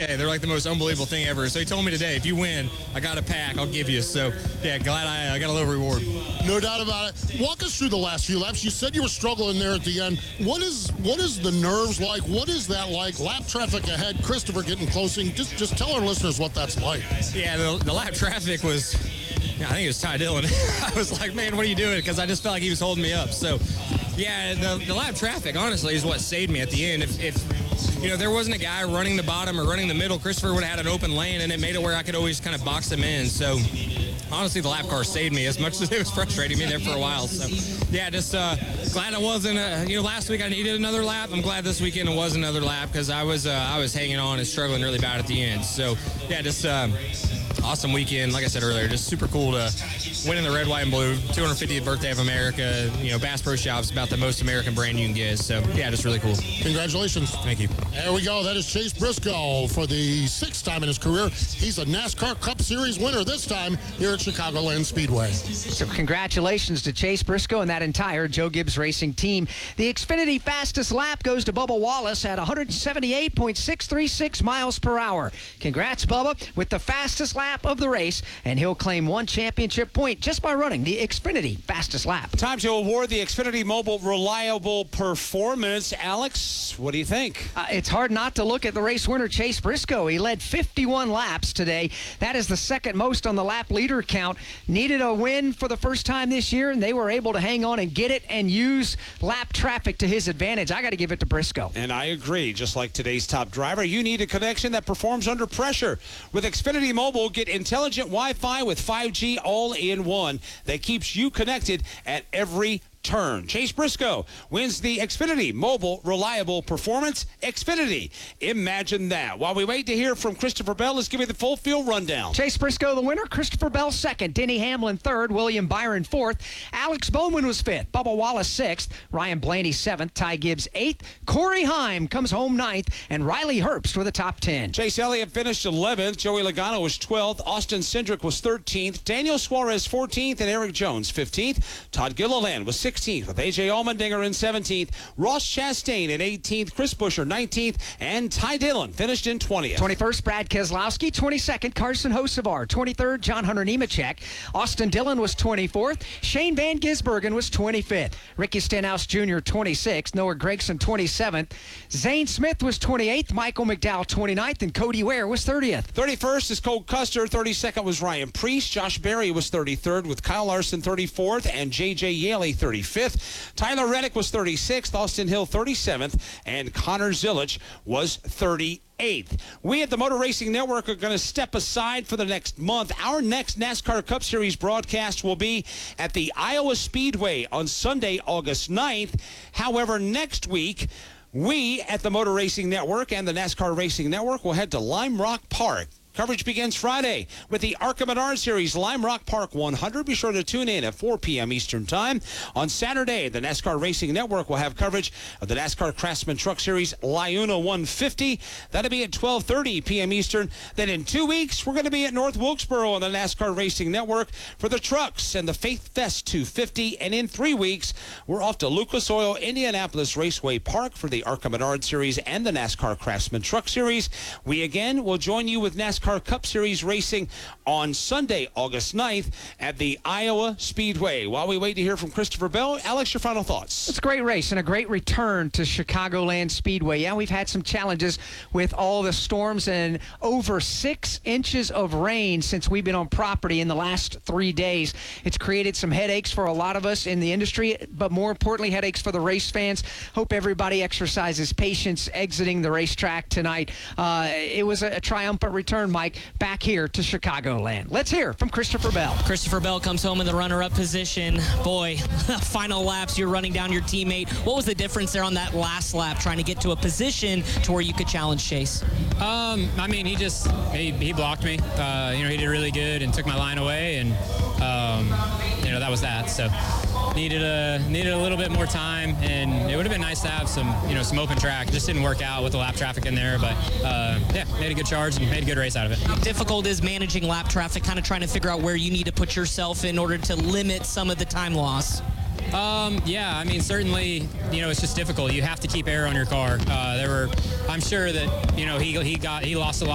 day. They're like the most unbelievable thing ever. So he told me today, if you win, I got a pack. I'll give you. So, yeah, glad I got a little reward. No doubt about it. Walk us through the last few laps. You said you were struggling there at the end. What is the nerves like? What is that like? Lap traffic ahead, Christopher getting closing. Just tell our listeners what that's like. Yeah, the lap traffic was, I think it was Ty Dillon. I was like, man, what are you doing? Because I just felt like he was holding me up. So, yeah, the lap traffic, honestly, is what saved me at the end. If there wasn't a guy running the bottom or running the middle, Christopher would have had an open lane, and it made it where I could always kind of box him in. So, honestly, the lap car saved me as much as it was frustrating me there for a while. So, yeah, just glad I wasn't, last week I needed another lap. I'm glad this weekend it was another lap because I was hanging on and struggling really bad at the end. So, yeah, just awesome weekend. Like I said earlier, just super cool to win in the red, white, and blue. 250th birthday of America. Bass Pro Shop's about the most American brand you can get. So, yeah, just really cool. Congratulations. Thank you. There we go. That is Chase Briscoe for the 6th time in his career. He's a NASCAR Cup Series winner this time here at Chicagoland Speedway. So congratulations to Chase Briscoe and that entire Joe Gibbs Racing team. The Xfinity fastest lap goes to Bubba Wallace at 178.636 miles per hour. Congrats, Bubba, with the fastest lap of the race, and he'll claim one championship point just by running the Xfinity fastest lap. Time to award the Xfinity Mobile Reliable Performance. Alex, what do you think? It's hard not to look at the race winner, Chase Briscoe. He led 51 laps today. That is the second most on the lap leader count. Needed a win for the first time this year, and they were able to hang on and get it and use lap traffic to his advantage. I got to give it to Briscoe. And I agree. Just like today's top driver, you need a connection that performs under pressure. With Xfinity Mobile, get intelligent Wi-Fi with 5G all-in-one that keeps you connected at every turn. Chase Briscoe wins the Xfinity Mobile Reliable Performance. Xfinity. Imagine that. While we wait to hear from Christopher Bell, let's give you the full field rundown. Chase Briscoe, the winner. Christopher Bell, second. Denny Hamlin, third. William Byron, fourth. Alex Bowman was fifth. Bubba Wallace, sixth. Ryan Blaney, seventh. Ty Gibbs, eighth. Corey Heim comes home ninth. And Riley Herbst with the top 10. Chase Elliott finished 11th. Joey Logano was 12th. Austin Cindric was 13th. Daniel Suarez, 14th. And Eric Jones, 15th. Todd Gilliland was 16th, with A.J. Allmendinger in 17th, Ross Chastain in 18th, Chris Buescher 19th, and Ty Dillon finished in 20th. 21st, Brad Keselowski. 22nd, Carson Hocevar. 23rd, John Hunter Nemechek. Austin Dillon was 24th. Shane Van Gisbergen was 25th. Ricky Stenhouse Jr. 26th. Noah Gragson 27th. Zane Smith was 28th. Michael McDowell 29th, and Cody Ware was 30th. 31st is Cole Custer. 32nd was Ryan Preece. Josh Berry was 33rd, with Kyle Larson 34th and J.J. Yaley 35th. Tyler Reddick was 36th, Austin Hill 37th, and Connor Zilisch was 38th. We at the Motor Racing Network are going to step aside for the next month. Our next NASCAR Cup Series broadcast will be at the Iowa Speedway on Sunday, August 9th. However, next week, we at the Motor Racing Network and the NASCAR Racing Network will head to Lime Rock Park. Coverage begins Friday with the ARCA Menard Series Lime Rock Park 100. Be sure to tune in at 4 p.m. Eastern Time. On Saturday, the NASCAR Racing Network will have coverage of the NASCAR Craftsman Truck Series Liuna 150. That'll be at 12:30 p.m. Eastern. Then in 2 weeks, we're going to be at North Wilkesboro on the NASCAR Racing Network for the trucks and the Faith Fest 250. And in 3 weeks, we're off to Lucas Oil Indianapolis Raceway Park for the ARCA Menard Series and the NASCAR Craftsman Truck Series. We again will join you with NASCAR Cup Series racing on Sunday, August 9th at the Iowa Speedway. While we wait to hear from Christopher Bell, Alex, your final thoughts. It's a great race and a great return to Chicagoland Speedway. Yeah, we've had some challenges with all the storms and over 6 inches of rain since we've been on property in the last 3 days. It's created some headaches for a lot of us in the industry, but more importantly, headaches for the race fans. Hope everybody exercises patience exiting the racetrack tonight. It was a triumphant return, Mike, back here to Chicagoland. Let's hear from Christopher Bell. Christopher Bell comes home in the runner-up position. Boy, final laps, you're running down your teammate. What was the difference there on that last lap, trying to get to a position to where you could challenge Chase? I mean, he blocked me. He did really good and took my line away, and that was that. So needed a little bit more time, and it would have been nice to have some open track. It just didn't work out with the lap traffic in there, but made a good charge and made a good race out of it. How difficult is managing lap traffic, kind of trying to figure out where you need to put yourself in order to limit some of the time loss? Certainly, it's just difficult. You have to keep air on your car. I'm sure that, he lost a lot